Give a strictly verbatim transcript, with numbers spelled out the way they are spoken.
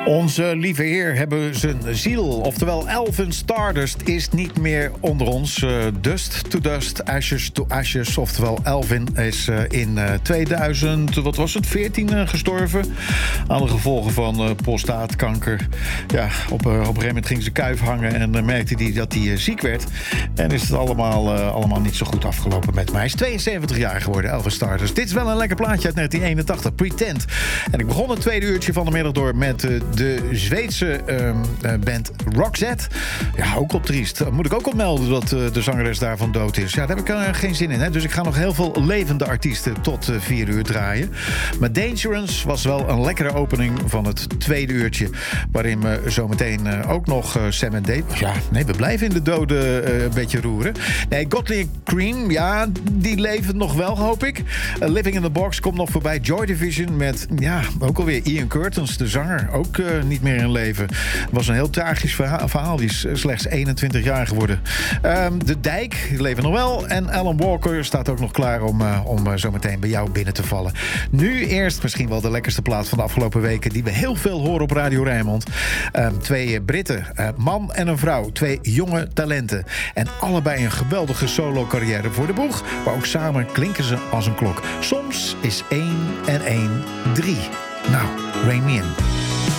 Onze lieve heer hebben zijn ziel, oftewel Alvin Stardust is niet meer onder ons. Uh, dust to dust, ashes to ashes, oftewel Alvin is uh, in uh, tweeduizend, wat was het, veertien uh, gestorven. Aan de gevolgen van uh, prostaatkanker. Ja, op, uh, op een gegeven moment ging zijn kuif hangen en uh, merkte hij dat hij uh, ziek werd. En is het allemaal, uh, allemaal niet zo goed afgelopen met mij. Hij is tweeënzeventig jaar geworden, Alvin Stardust. Dit is wel een lekker plaatje uit negentien eenentachtig, Pretend. En ik begon het tweede uurtje van de middag door met uh, de Zweedse uh, band Roxette. Ja, ook op triest. Moet ik ook opmelden dat uh, de zangeres daarvan dood is. Ja, daar heb ik uh, geen zin in. Hè? Dus ik ga nog heel veel levende artiesten tot uh, vier uur draaien. Maar Dangerous was wel een lekkere opening van het tweede uurtje. Waarin we zometeen uh, ook nog uh, Sam en Dave... Ja, nee, we blijven in de doden uh, een beetje roeren. Nee, Godly Cream, ja, die leven nog wel, hoop ik. Uh, Living in the Box komt nog voorbij. Joy Division met, ja, ook alweer Ian Curtins, de zanger. Ook uh, niet meer in leven. Het was een heel tragisch verhaal. verhaal. Die is slechts eenentwintig jaar geworden. Um, de Dijk, die leven nog wel. En Alan Walker staat ook nog klaar om, uh, om uh, zo meteen bij jou binnen te vallen. Nu eerst misschien wel de lekkerste plaat van de afgelopen weken, die we heel veel horen op Radio Rijnmond. Um, twee Britten, uh, man en een vrouw. Twee jonge talenten. En allebei een geweldige solo-carrière voor de boeg. Maar ook samen klinken ze als een klok. Soms is één en één drie. Nou, Rain Me In.